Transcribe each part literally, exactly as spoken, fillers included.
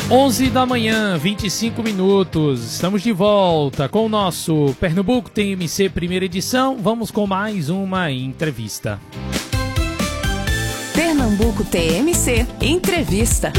onze da manhã, vinte e cinco minutos. Estamos de volta com o nosso Pernambuco T M C primeira edição. Vamos com mais uma entrevista. Pernambuco T M C Entrevista.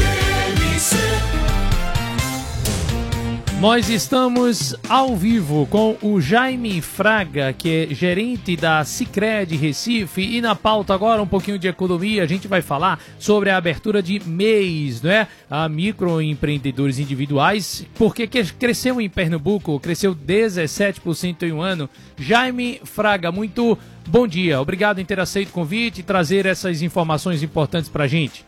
Nós estamos ao vivo com o Jaime Fraga, que é gerente da Sicredi Recife, e na pauta agora um pouquinho de economia. A gente vai falar sobre a abertura de M E Is, não é? A microempreendedores individuais, porque cresceu em Pernambuco, cresceu dezessete por cento em um ano. Jaime Fraga, muito bom dia. Obrigado em ter aceito o convite e trazer essas informações importantes para a gente.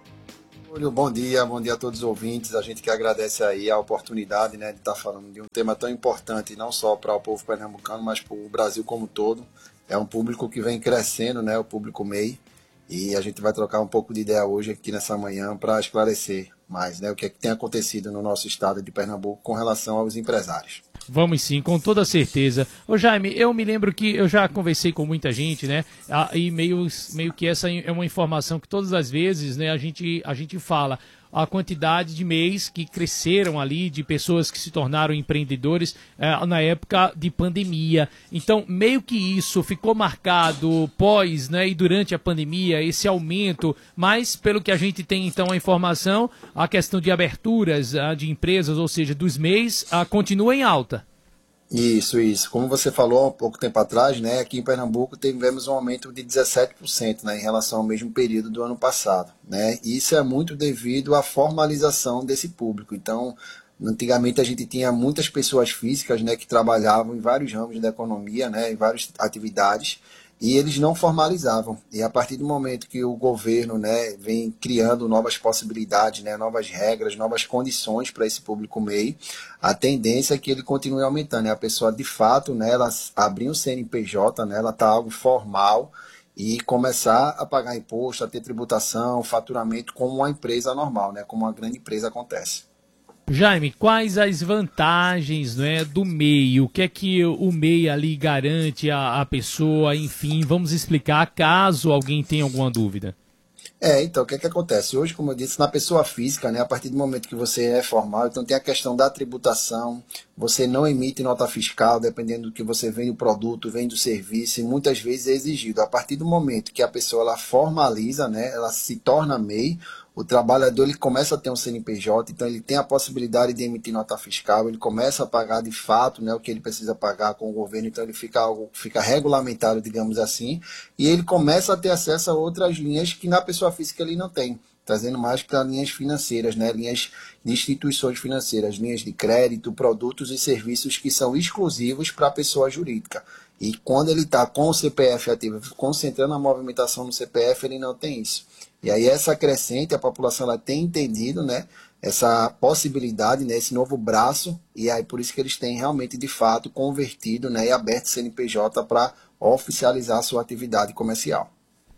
Bom dia, bom dia a todos os ouvintes. A gente que agradece aí a oportunidade, né, de estar falando de um tema tão importante, não só para o povo pernambucano, mas para o Brasil como um todo. É um público que vem crescendo, né, o público M E I, e a gente vai trocar um pouco de ideia hoje aqui nessa manhã para esclarecer mais, né, o que é que tem acontecido no nosso estado de Pernambuco com relação aos empresários. Vamos sim, com toda certeza. Ô Jaime, eu me lembro que eu já conversei com muita gente, né? E meio, meio que essa é uma informação que todas as vezes, né, a gente, a gente fala a quantidade de M E Is que cresceram ali, de pessoas que se tornaram empreendedores eh, na época de pandemia. Então, meio que isso ficou marcado pós, né, e durante a pandemia, esse aumento, mas pelo que a gente tem então a informação, a questão de aberturas ah, de empresas, ou seja, dos M E Is, ah, continua em alta. Isso, isso. Como você falou há pouco tempo atrás, né, aqui em Pernambuco tivemos um aumento de dezessete por cento, né, em relação ao mesmo período do ano passado, né? E isso é muito devido à formalização desse público. Então, antigamente a gente tinha muitas pessoas físicas, né, que trabalhavam em vários ramos da economia, né, em várias atividades, e eles não formalizavam. E a partir do momento que o governo, né, vem criando novas possibilidades, né, novas regras, novas condições para esse público M E I, a tendência é que ele continue aumentando. E a pessoa, de fato, né, ela abrir um C N P J, né, ela está algo formal e começar a pagar imposto, a ter tributação, faturamento como uma empresa normal, né, como uma grande empresa acontece. Jaime, quais as vantagens, né, do M E I? O que é que o M E I ali garante à, à pessoa? Enfim, vamos explicar caso alguém tenha alguma dúvida. É, então, o que é que acontece? Hoje, como eu disse, na pessoa física, né, a partir do momento que você é formal, então tem a questão da tributação, você não emite nota fiscal, dependendo do que você vende o produto, vende o serviço, e muitas vezes é exigido. A partir do momento que a pessoa ela formaliza, né, ela se torna M E I, o trabalhador ele começa a ter um C N P J, então ele tem a possibilidade de emitir nota fiscal, ele começa a pagar de fato, né, o que ele precisa pagar com o governo, então ele fica, algo, fica regulamentado, digamos assim, e ele começa a ter acesso a outras linhas que na pessoa física ele não tem, trazendo mais para linhas financeiras, né, linhas de instituições financeiras, linhas de crédito, produtos e serviços que são exclusivos para a pessoa jurídica. E quando ele está com o C P F ativo, concentrando a movimentação no C P F, ele não tem isso. E aí essa crescente, a população ela tem entendido, né, essa possibilidade, né, esse novo braço, e aí por isso que eles têm realmente, de fato, convertido, né, e aberto o C N P J para oficializar a sua atividade comercial.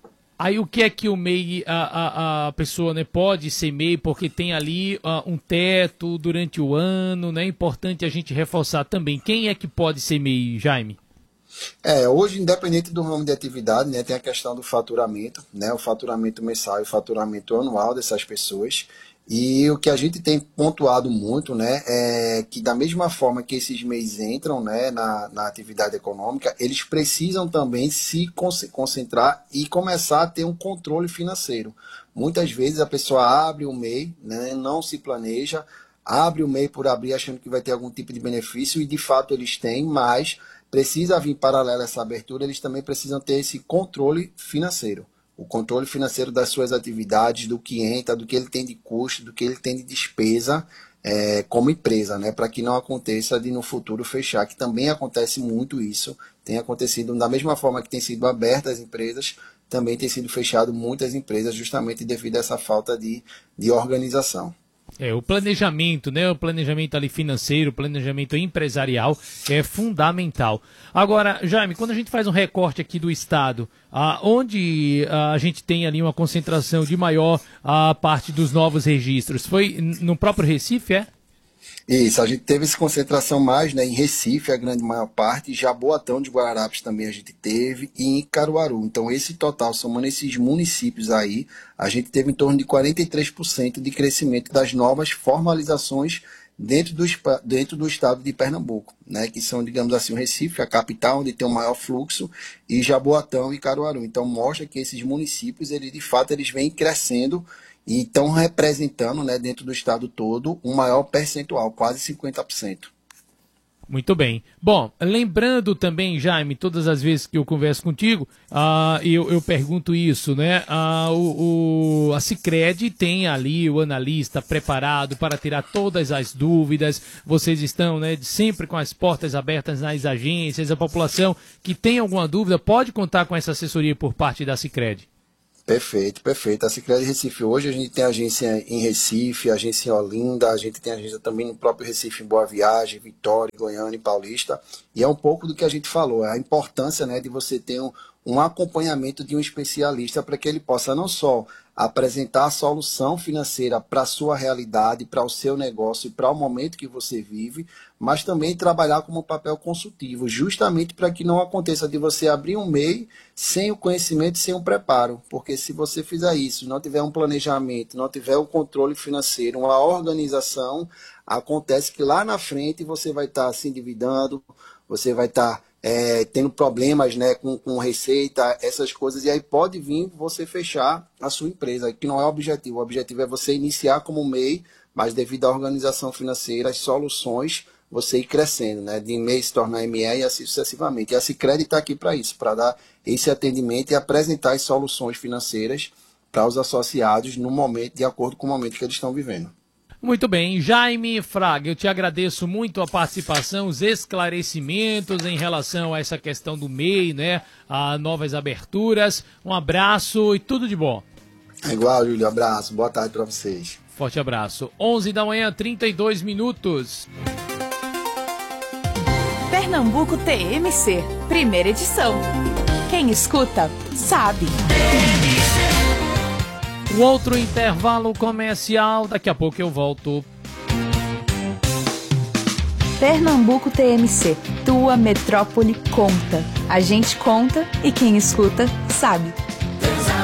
Aí o que é que o M E I, a, a, a pessoa, né, pode ser M E I, porque tem ali uh, um teto durante o ano, né? É importante a gente reforçar também. Quem é que pode ser M E I, Jaime? É, hoje, independente do ramo de atividade, né, tem a questão do faturamento, né, o faturamento mensal e o faturamento anual dessas pessoas. E o que a gente tem pontuado muito, né, é que da mesma forma que esses M E Is entram, né, na, na atividade econômica, eles precisam também se concentrar e começar a ter um controle financeiro. Muitas vezes a pessoa abre o M E I, né, não se planeja, abre o M E I por abrir achando que vai ter algum tipo de benefício, e de fato eles têm, mas precisa vir paralelo a essa abertura, eles também precisam ter esse controle financeiro. O controle financeiro das suas atividades, do que entra, do que ele tem de custo, do que ele tem de despesa é, como empresa, né? Para que não aconteça de no futuro fechar, que também acontece muito isso. Tem acontecido da mesma forma que tem sido abertas as empresas, também tem sido fechado muitas empresas justamente devido a essa falta de, de organização. É, o planejamento, né? O planejamento ali financeiro, o planejamento empresarial é fundamental. Agora, Jaime, quando a gente faz um recorte aqui do estado, ah, onde ah, a gente tem ali uma concentração de maior ah, parte dos novos registros, foi no próprio Recife, é? Isso, a gente teve essa concentração mais, né, em Recife, a grande maior parte, Jaboatão de Guararapes também a gente teve, e em Caruaru. Então, esse total, somando esses municípios aí, a gente teve em torno de quarenta e três por cento de crescimento das novas formalizações dentro do, dentro do estado de Pernambuco, né, que são, digamos assim, o Recife, a capital, onde tem o maior fluxo, e Jaboatão e Caruaru. Então, mostra que esses municípios, eles, de fato, eles vêm crescendo e estão representando, né, dentro do estado todo, um maior percentual, quase cinquenta por cento. Muito bem. Bom, lembrando também, Jaime, todas as vezes que eu converso contigo, uh, eu, eu pergunto isso, né? Uh, o, o, a Sicredi tem ali o analista preparado para tirar todas as dúvidas. Vocês estão, né, sempre com as portas abertas nas agências. A população que tem alguma dúvida pode contar com essa assessoria por parte da Sicredi. Perfeito, perfeito. A Sicredi Recife hoje, a gente tem agência em Recife, agência em Olinda, a gente tem agência também no próprio Recife, em Boa Viagem, Vitória, Goiânia e Paulista. E é um pouco do que a gente falou, é a importância, né, de você ter um, um acompanhamento de um especialista para que ele possa não só apresentar a solução financeira para a sua realidade, para o seu negócio e para o momento que você vive, mas também trabalhar como papel consultivo, justamente para que não aconteça de você abrir um M E I sem o conhecimento e sem o preparo, porque se você fizer isso, não tiver um planejamento, não tiver um controle financeiro, uma organização, acontece que lá na frente você vai estar se endividando, você vai estar É, tendo problemas, né, com, com receita, essas coisas, e aí pode vir você fechar a sua empresa, que não é o objetivo. O objetivo é você iniciar como M E I, mas devido à organização financeira, as soluções, você ir crescendo, né, de M E I se tornar M E e assim sucessivamente. E a Sicredi está aqui para isso, para dar esse atendimento e apresentar as soluções financeiras para os associados no momento, de acordo com o momento que eles estão vivendo. Muito bem, Jaime Fraga, eu te agradeço muito a participação, os esclarecimentos em relação a essa questão do M E I, né, a novas aberturas. Um abraço e tudo de bom. É igual, Júlio, abraço, boa tarde para vocês. Forte abraço. onze da manhã, trinta e dois minutos. Pernambuco T M C, primeira edição. Quem escuta, sabe. Um outro intervalo comercial, daqui a pouco eu volto. Pernambuco T M C, tua metrópole conta. A gente conta e quem escuta sabe.